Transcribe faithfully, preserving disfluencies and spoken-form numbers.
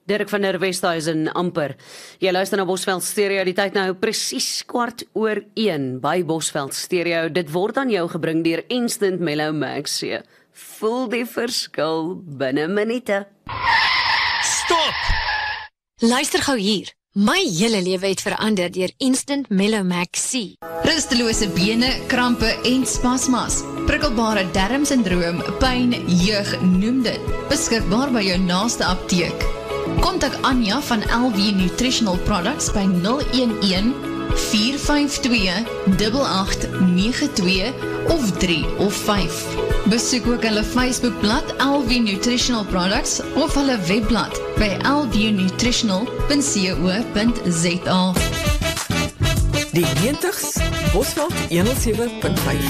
Dirk van der Westhuizen, amper. Jy luister na Bosveld Stereo, die tyd nou presies kwart oor een by Bosveld Stereo. Dit word aan jou gebring deur Instant Mellow Max. Voel die verskil binne minute. Stop! Luister gou hier. My hele lewe het verander deur Instant Mellow Max C. Rustelose bene, krampe en spasmas. Prikkelbare darmsindroom, pyn, jeug, noem dit. Beskikbaar by jou naaste apteek. Kontak Anja van L V Nutritional Products by nul een een, vier vyf twee, agt agt nege twee of drie of vyf. Besoek ook hulle Facebookblad L V Nutritional Products of hulle webblad by l v nutritional punt co punt za. Die negentig's, Bosveld honderd sewe punt vyf.